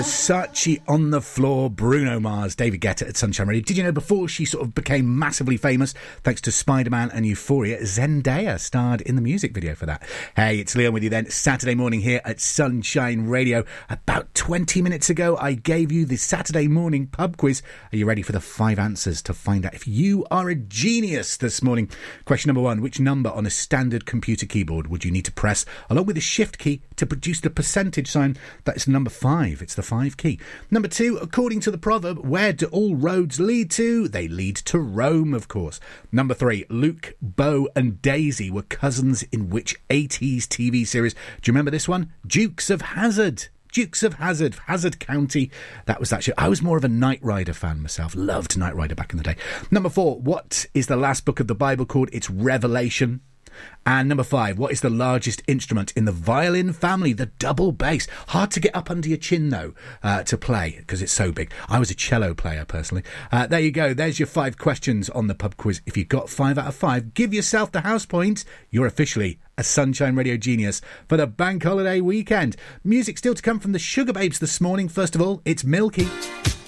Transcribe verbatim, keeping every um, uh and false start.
Versace on the floor, Bruno Mars, David Guetta at Sunshine Radio. Did you know before she sort of became massively famous, thanks to Spider-Man and Euphoria, Zendaya starred in the music video for that? Hey, it's Leon with you then, Saturday morning here at Sunshine Radio. About twenty minutes ago, I gave you the Saturday morning pub quiz. Are you ready for the five answers to find out if you are a genius this morning? Question number one, which number on a standard computer keyboard would you need to press along with the shift key to produce the percentage sign? That is number five. It's the five key. Number two, according to the proverb, where do all roads lead to? They lead to Rome, of course. Number three, Luke, Bo and Daisy were cousins in which eighties T V series? Do you remember this one? Dukes of Hazzard. Dukes of Hazzard, Hazzard County. That was that show. I was more of a Knight Rider fan myself. Loved Knight Rider back in the day. Number four, what is the last book of the Bible called? It's Revelation. And number five, what is the largest instrument in the violin family? The double bass. Hard to get up under your chin, though, uh, to play, because it's so big. I was a cello player, personally. Uh, there you go. There's your five questions on the pub quiz. If you got five out of five, give yourself the house point. You're officially a Sunshine Radio genius for the bank holiday weekend. Music still to come from the Sugar Babes this morning. First of all, it's Milky.